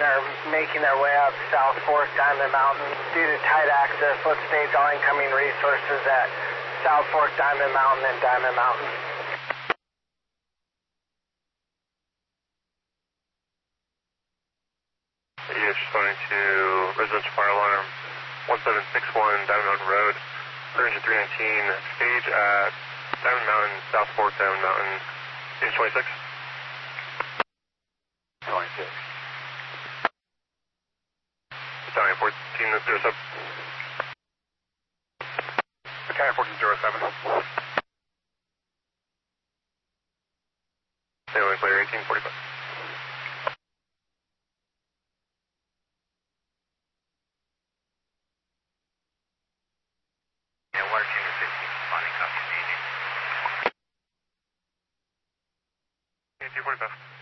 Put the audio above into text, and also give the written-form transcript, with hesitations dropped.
are making their way up South Fork Diamond Mountain. Due to tight access, let's stage all incoming resources at South Fork Diamond Mountain and Diamond Mountain. Yes, responding to residential fire alarm 1761 Diamond Mountain Road, Ranger 319, stage at Diamond Mountain, South Fork Diamond Mountain, stage 26. 26. Battalion 1407. Battalion 1407. Sailing clear 1845. Yeah, water chamber 15, responding, copy, engaging. 1845.